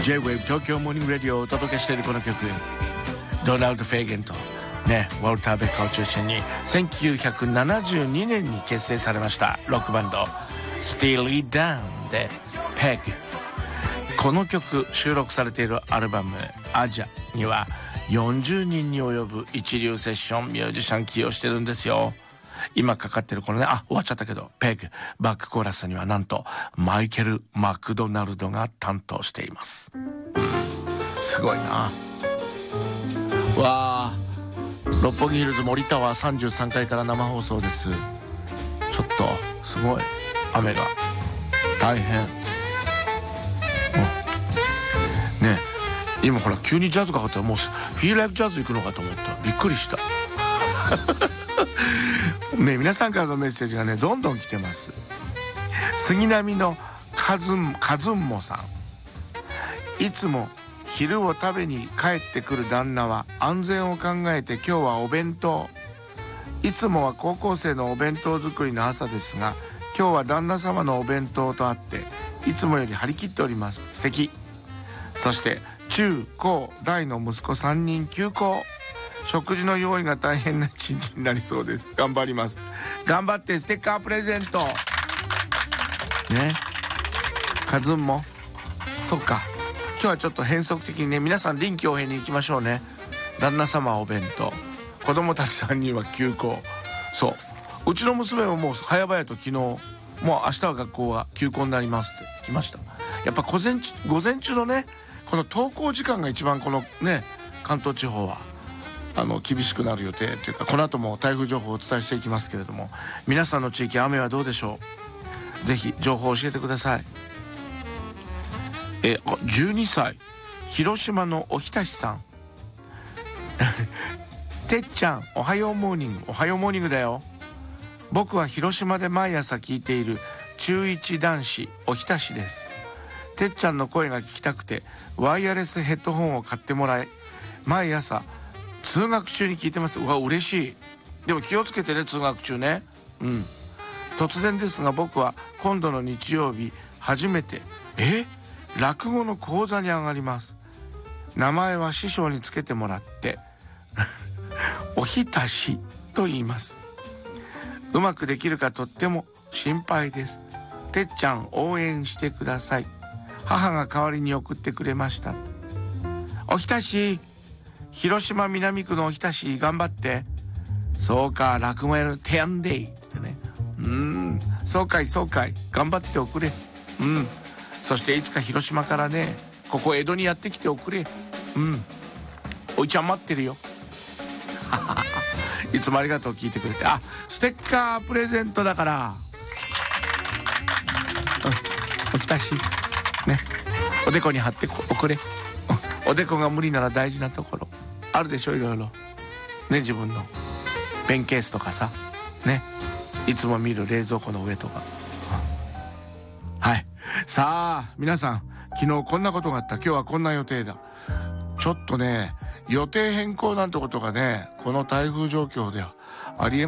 J-Wave 東京モーニングラディオをお届けしているこの曲、ロナルド・フェーゲンとね、ウォルター・ベッカーを中心に1972年に結成されましたロックバンド Steely Dan で PEG。 この曲収録されているアルバムアジャには40人に及ぶ一流セッションミュージシャン起用してるんですよ。今かかってるこのね、終わっちゃったけど PEG バックコーラスにはなんとマイケル・マクドナルドが担当しています。すごいな。わあ、六本木ヒルズ森タワー33階から生放送です。ちょっとすごい雨が大変。ね、今ほら急にジャズがかかったらもうフィールライクジャズ行くのかと思った。びっくりしたね、皆さんからのメッセージがねどんどん来てます。杉並のカズンモさん、いつも昼を食べに帰ってくる旦那は安全を考えて今日はお弁当。いつもは高校生のお弁当作りの朝ですが、今日は旦那様のお弁当とあっていつもより張り切っております。素敵。そして中高大の息子3人休校、食事の用意が大変な一日になりそうです。頑張ります。頑張って。ステッカープレゼントね。カズンもそっか、今日はちょっと変則的にね、皆さん臨機応変に行きましょうね。旦那様はお弁当、子供たち3人は休校。そう、うちの娘ももう早々と昨日もう明日は学校は休校になりますって来ました。やっぱ午前中のねこの登校時間が一番このね関東地方は厳しくなる予定というか、この後も台風情報をお伝えしていきますけれども、皆さんの地域雨はどうでしょう。ぜひ情報を教えてください。12歳広島のおひたしさんてっちゃんおはようモーニング。おはようモーニングだよ。僕は広島で毎朝聞いている中1男子おひたしです。てっちゃんの声が聞きたくてワイヤレスヘッドホンを買ってもらい、毎朝通学中に聞いてます。うわ嬉しい。でも気をつけてね、通学中ね。突然ですが僕は今度の日曜日初めて落語の講座に上がります。名前は師匠につけてもらっておひたしと言います。うまくできるかとっても心配です。てっちゃん応援してください。母が代わりに送ってくれました。おひたし、広島南区のおひたし頑張って。そうか、落語やるテアンデイってね。そうかい頑張っておくれ。そしていつか広島からねここ江戸にやってきておくれ。おいちゃん待ってるよいつもありがとう、聞いてくれて。ステッカープレゼントだからおひたしね、おでこに貼っておくれ。おでこが無理なら大事なところあるでしょ、いろいろね。自分のペンケースとかさね、いつも見る冷蔵庫の上とか。はい、さあ皆さん、昨日こんなことがあった、今日はこんな予定だ。ちょっとね予定変更なんてことがねこの台風状況ではありえ